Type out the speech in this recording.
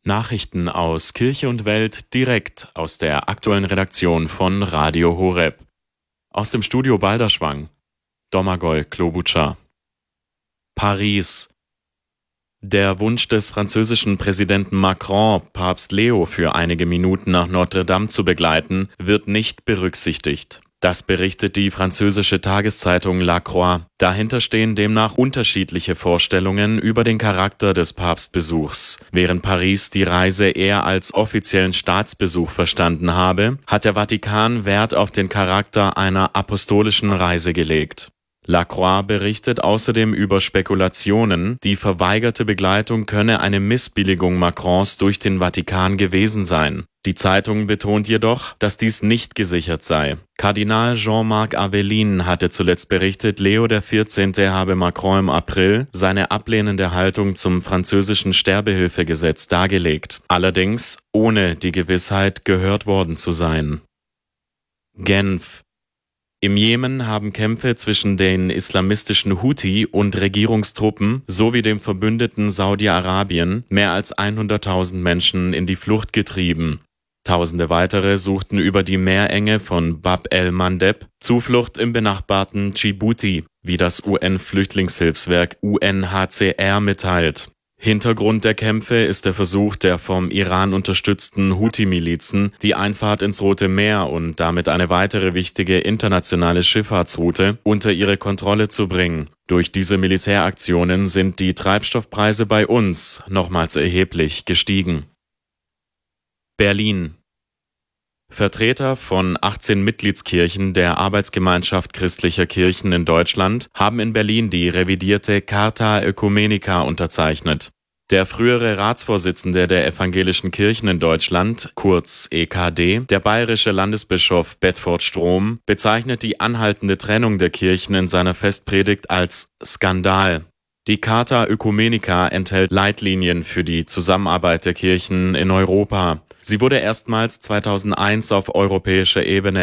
Nachrichten aus Kirche und Welt direkt aus der aktuellen Redaktion von Radio Horeb. Aus dem Studio Balderschwang. Domagoj Klobuchar. Paris. Der Wunsch des französischen Präsidenten Macron, Papst Leo für einige Minuten nach Notre Dame zu begleiten, wird nicht berücksichtigt. Das berichtet die französische Tageszeitung La Croix. Dahinter stehen demnach unterschiedliche Vorstellungen über den Charakter des Papstbesuchs. Während Paris die Reise eher als offiziellen Staatsbesuch verstanden habe, hat der Vatikan Wert auf den Charakter einer apostolischen Reise gelegt. La Croix berichtet außerdem über Spekulationen, die verweigerte Begleitung könne eine Missbilligung Macrons durch den Vatikan gewesen sein. Die Zeitung betont jedoch, dass dies nicht gesichert sei. Kardinal Jean-Marc Aveline hatte zuletzt berichtet, Leo XIV. Habe Macron im April seine ablehnende Haltung zum französischen Sterbehilfegesetz dargelegt, allerdings ohne die Gewissheit, gehört worden zu sein. Genf. Im Jemen haben Kämpfe zwischen den islamistischen Houthi und Regierungstruppen sowie dem Verbündeten Saudi-Arabien mehr als 100.000 Menschen in die Flucht getrieben. Tausende weitere suchten über die Meerenge von Bab el-Mandeb Zuflucht im benachbarten Djibouti, wie das UN-Flüchtlingshilfswerk UNHCR mitteilt. Hintergrund der Kämpfe ist der Versuch der vom Iran unterstützten Houthi-Milizen, die Einfahrt ins Rote Meer und damit eine weitere wichtige internationale Schifffahrtsroute unter ihre Kontrolle zu bringen. Durch diese Militäraktionen sind die Treibstoffpreise bei uns nochmals erheblich gestiegen. Berlin. Vertreter von 18 Mitgliedskirchen der Arbeitsgemeinschaft christlicher Kirchen in Deutschland haben in Berlin die revidierte Carta Oecumenica unterzeichnet. Der frühere Ratsvorsitzende der evangelischen Kirchen in Deutschland, kurz EKD, der bayerische Landesbischof Bedford Strom, bezeichnet die anhaltende Trennung der Kirchen in seiner Festpredigt als Skandal. Die Carta Oecumenica enthält Leitlinien für die Zusammenarbeit der Kirchen in Europa. Sie wurde erstmals 2001 auf europäischer Ebene